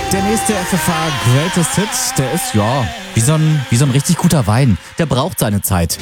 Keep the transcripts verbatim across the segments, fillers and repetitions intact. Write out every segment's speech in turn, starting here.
Der nächste F F H Greatest Hits, der ist, ja, wie so ein, wie so ein richtig guter Wein. Der braucht seine Zeit.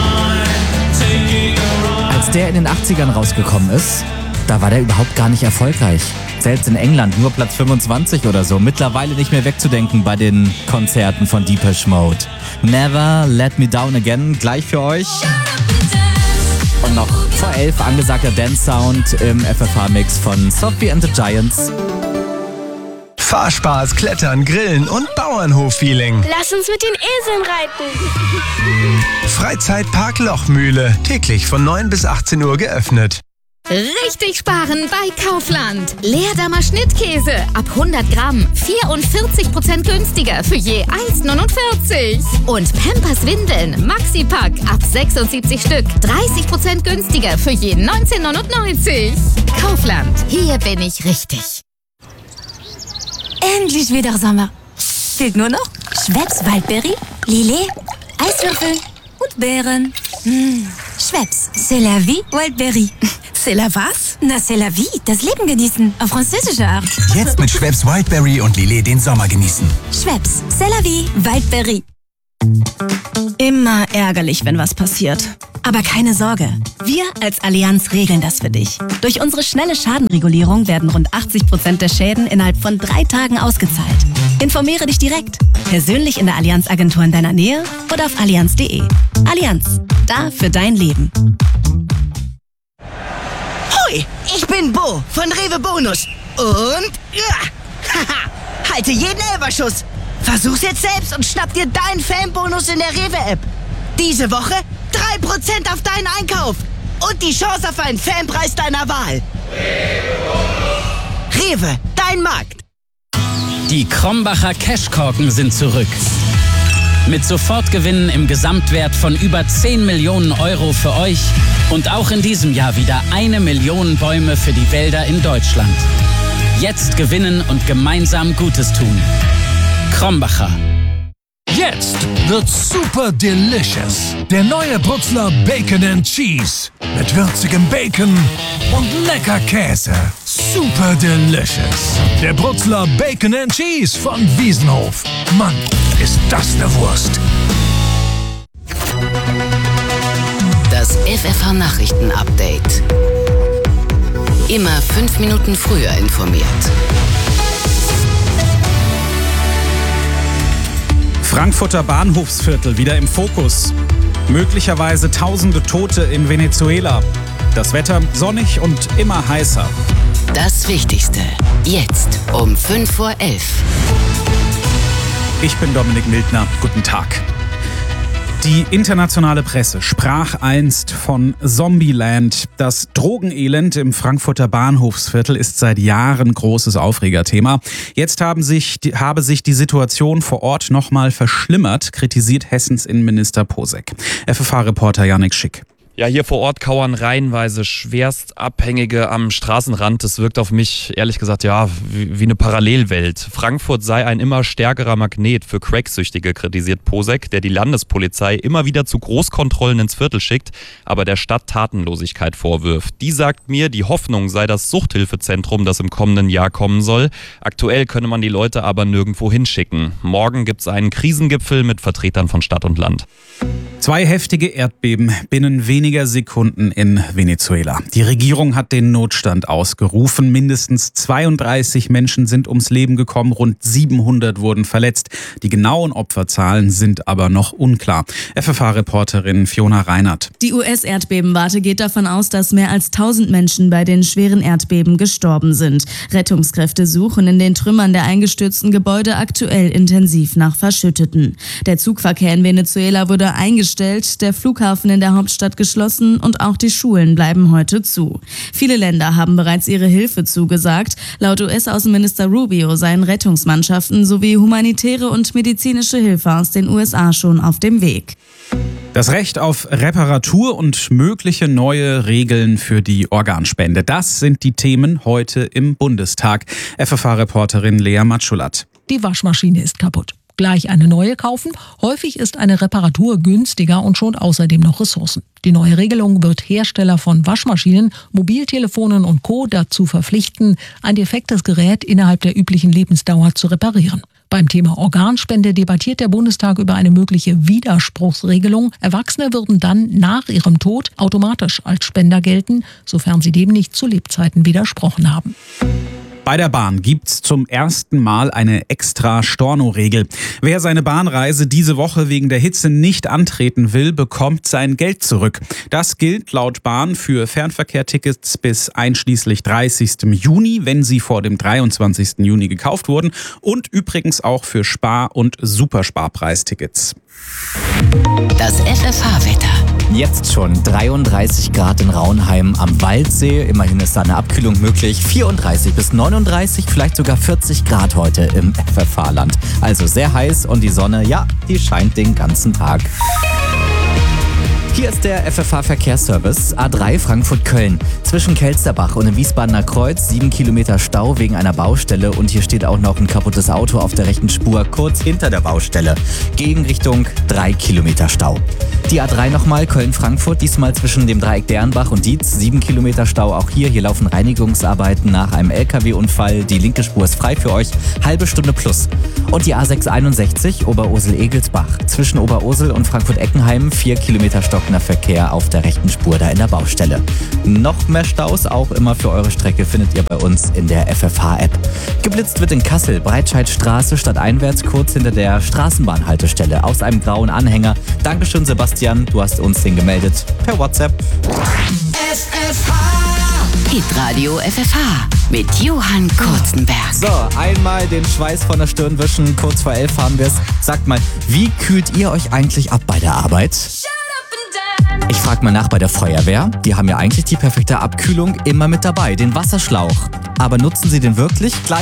Als der in den achtzigern rausgekommen ist, da war der überhaupt gar nicht erfolgreich. Selbst in England nur Platz fünfundzwanzig oder so. Mittlerweile nicht mehr wegzudenken bei den Konzerten von Depeche Mode. Never Let Me Down Again, gleich für euch. Und noch vor elf angesagter Dance-Sound im F F H-Mix von Sophie and the Giants. Fahrspaß, Klettern, Grillen und Bauernhof-Feeling. Lass uns mit den Eseln reiten. Freizeitpark Lochmühle. Täglich von neun bis achtzehn Uhr geöffnet. Richtig sparen bei Kaufland. Leerdammer Schnittkäse ab hundert Gramm vierundvierzig Prozent günstiger für je eins neunundvierzig. Und Pampers Windeln Maxi-Pack ab sechsundsiebzig Stück dreißig Prozent günstiger für je neunzehn neunundneunzig. Kaufland, hier bin ich richtig. Endlich wieder Sommer. Fehlt nur noch Schweppes Waldberry, Lillet, Eiswürfel und Beeren. Mmh. Schweppes, c'est la vie, Waldberry. C'est la was? Na, c'est la vie, das Leben genießen, auf französische Art. Jetzt mit Schweppes Wildberry und Lillet den Sommer genießen. Schweppes, c'est la vie, Waldberry. Immer ärgerlich, wenn was passiert. Aber keine Sorge, wir als Allianz regeln das für dich. Durch unsere schnelle Schadenregulierung werden rund achtzig Prozent der Schäden innerhalb von drei Tagen ausgezahlt. Informiere dich direkt, persönlich in der Allianz-Agentur in deiner Nähe oder auf allianz punkt de. Allianz, da für dein Leben. Hoi, ich bin Bo von Rewe Bonus. Und ja, haha, halte jeden Elferschuss. Versuch's jetzt selbst und schnapp dir deinen Fanbonus in der Rewe-App. Diese Woche drei Prozent auf deinen Einkauf und die Chance auf einen Fanpreis deiner Wahl. Rewe, dein Markt. Die Krombacher Cashkorken sind zurück. Mit Sofortgewinnen im Gesamtwert von über zehn Millionen Euro für euch und auch in diesem Jahr wieder eine Million Bäume für die Wälder in Deutschland. Jetzt gewinnen und gemeinsam Gutes tun. Krombacher. Jetzt wird's super delicious. Der neue Brutzler Bacon and Cheese. Mit würzigem Bacon und lecker Käse. Super delicious. Der Brutzler Bacon and Cheese von Wiesenhof. Mann, ist das eine Wurst. Das F F H-Nachrichten-Update. Immer fünf Minuten früher informiert. Frankfurter Bahnhofsviertel wieder im Fokus. Möglicherweise tausende Tote in Venezuela. Das Wetter sonnig und immer heißer. Das Wichtigste jetzt um fünf vor elf. Ich bin Dominik Mildner. Guten Tag. Die internationale Presse sprach einst von Zombieland. Das Drogenelend im Frankfurter Bahnhofsviertel ist seit Jahren großes Aufregerthema. Jetzt haben sich, habe sich die Situation vor Ort nochmal verschlimmert, kritisiert Hessens Innenminister Posek. F F H-Reporter Yannick Schick. Ja, hier vor Ort kauern reihenweise Schwerstabhängige am Straßenrand. Das wirkt auf mich, ehrlich gesagt, ja, wie, wie eine Parallelwelt. Frankfurt sei ein immer stärkerer Magnet für Cracksüchtige, kritisiert Posek, der die Landespolizei immer wieder zu Großkontrollen ins Viertel schickt, aber der Stadt Tatenlosigkeit vorwirft. Die sagt mir, die Hoffnung sei das Suchthilfezentrum, das im kommenden Jahr kommen soll. Aktuell könne man die Leute aber nirgendwo hinschicken. Morgen gibt's einen Krisengipfel mit Vertretern von Stadt und Land. Zwei heftige Erdbeben binnen weniger Sekunden in Venezuela. Die Regierung hat den Notstand ausgerufen. Mindestens zweiunddreißig Menschen sind ums Leben gekommen, rund siebenhundert wurden verletzt. Die genauen Opferzahlen sind aber noch unklar. F F H-Reporterin Fiona Reinert. Die U S-Erdbebenwarte geht davon aus, dass mehr als tausend Menschen bei den schweren Erdbeben gestorben sind. Rettungskräfte suchen in den Trümmern der eingestürzten Gebäude aktuell intensiv nach Verschütteten. Der Zugverkehr in Venezuela wurde eingestellt, der Flughafen in der Hauptstadt geschlossen und auch die Schulen bleiben heute zu. Viele Länder haben bereits ihre Hilfe zugesagt. Laut U S-Außenminister Rubio seien Rettungsmannschaften sowie humanitäre und medizinische Hilfe aus den U S A schon auf dem Weg. Das Recht auf Reparatur und mögliche neue Regeln für die Organspende. Das sind die Themen heute im Bundestag. F F H-Reporterin Lea Matschulat. Die Waschmaschine ist kaputt. gleich eine neue kaufen. Häufig ist eine Reparatur günstiger und schont außerdem noch Ressourcen. Die neue Regelung wird Hersteller von Waschmaschinen, Mobiltelefonen und Co. dazu verpflichten, ein defektes Gerät innerhalb der üblichen Lebensdauer zu reparieren. Beim Thema Organspende debattiert der Bundestag über eine mögliche Widerspruchsregelung. Erwachsene würden dann nach ihrem Tod automatisch als Spender gelten, sofern sie dem nicht zu Lebzeiten widersprochen haben. Bei der Bahn gibt's zum ersten Mal eine extra Storno-Regel. Wer seine Bahnreise diese Woche wegen der Hitze nicht antreten will, bekommt sein Geld zurück. Das gilt laut Bahn für Fernverkehrtickets bis einschließlich dreißigsten Juni, wenn sie vor dem dreiundzwanzigsten Juni gekauft wurden, und übrigens auch für Spar- und Supersparpreistickets. Das F F H-Wetter. Jetzt schon dreiunddreißig Grad in Raunheim am Waldsee. Immerhin ist da eine Abkühlung möglich. vierunddreißig bis neununddreißig, vielleicht sogar vierzig Grad heute im F F H-Land. Also sehr heiß und die Sonne, ja, die scheint den ganzen Tag. Hier ist der F F H-Verkehrsservice. A drei Frankfurt-Köln. Zwischen Kelsterbach und dem Wiesbadener Kreuz sieben Kilometer Stau wegen einer Baustelle. Und hier steht auch noch ein kaputtes Auto auf der rechten Spur, kurz hinter der Baustelle. Gegenrichtung drei Kilometer Stau. Die A drei nochmal, Köln-Frankfurt. Diesmal zwischen dem Dreieck Dernbach und Dietz. sieben Kilometer Stau auch hier. Hier laufen Reinigungsarbeiten nach einem L K W-Unfall. Die linke Spur ist frei für euch. Halbe Stunde plus. Und die A sechs einundsechzig, Oberursel-Egelsbach. Zwischen Oberursel und Frankfurt-Eckenheim vier Kilometer Stockender Verkehr auf der rechten Spur da in der Baustelle. Noch mehr Staus, auch immer für eure Strecke, findet ihr bei uns in der F F H-App. Geblitzt wird in Kassel, Breitscheidstraße stadteinwärts, kurz hinter der Straßenbahnhaltestelle, aus einem grauen Anhänger. Dankeschön, Sebastian, du hast uns den gemeldet per WhatsApp. F F H. Hitradio F F H mit Johann Kurzenberg. So, einmal den Schweiß von der Stirn wischen, kurz vor elf haben wir es. Sagt mal, wie kühlt ihr euch eigentlich ab bei der Arbeit? Ich frage mal nach bei der Feuerwehr. Die haben ja eigentlich die perfekte Abkühlung immer mit dabei, den Wasserschlauch. Aber nutzen sie den wirklich? Gleich